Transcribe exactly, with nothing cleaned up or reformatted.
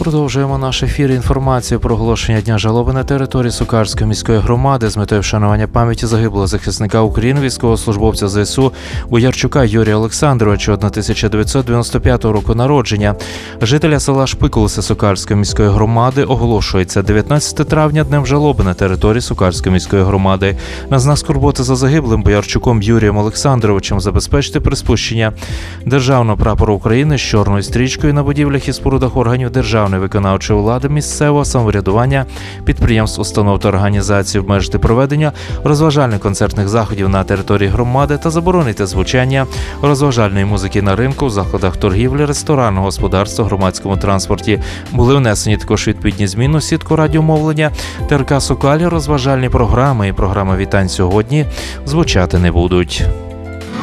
Продовжуємо наш ефір інформацію про оголошення Дня жалоби на території Сокальської міської громади з метою вшанування пам'яті загиблого захисника України, військовослужбовця ЗСУ Боярчука Юрія Олександровича, тисяча дев'ятсот дев'яносто п'ятого року народження. Жителя села Шпикулиси Сокальської міської громади оголошується дев'ятнадцятого травня Днем жалоби на території Сокальської міської громади. На знак скорботи за загиблим Боярчуком Юрієм Олександровичем забезпечити приспущення державного прапору України з чорною стрічкою на будівлях і спорудах органів державної виконавчої влади, місцевого самоврядування, підприємств, установ та організацій, обмежити проведення розважальних концертних заходів на території громади та заборонити звучання розважальної музики на ринку, в закладах торгівлі, ресторанного господарства, громадському транспорті. Були внесені також відповідні зміни у сітку радіомовлення ТРК Сокалі. Розважальні програми і програми вітань сьогодні звучати не будуть.